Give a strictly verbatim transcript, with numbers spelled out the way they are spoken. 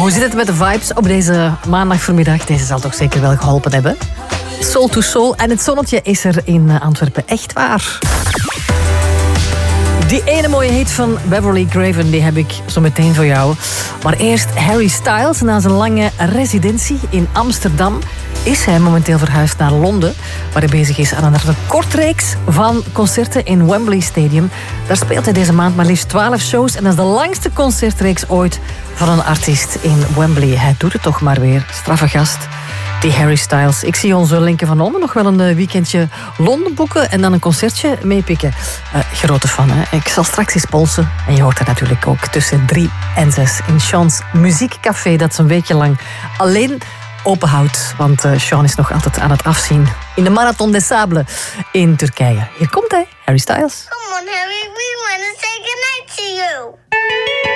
Hoe zit het met de vibes op deze maandagvoormiddag? Deze zal toch zeker wel geholpen hebben. Soul to Soul en het zonnetje is er in Antwerpen. Echt waar. Die ene mooie hit van Beverly Craven, die heb ik zo meteen voor jou. Maar eerst Harry Styles. Na zijn lange residentie in Amsterdam is hij momenteel verhuisd naar Londen, waar hij bezig is aan een recordreeks van concerten in Wembley Stadium. Daar speelt hij deze maand maar liefst twaalf shows en dat is de langste concertreeks ooit van een artiest in Wembley. Hij doet het toch maar weer. Straffe gast, die Harry Styles. Ik zie onze Linke van Olmen nog wel een weekendje Londen boeken en dan een concertje meepikken. Uh, grote fan, hè? Ik zal straks eens polsen. En je hoort er natuurlijk ook tussen drie en zes in Sean's Muziekcafé, dat zo'n weekje lang alleen open houdt. Want uh, Sean is nog altijd aan het afzien in de Marathon des Sables in Turkije. Hier komt hij, Harry Styles. Come on, Harry, we want to say goodnight to you.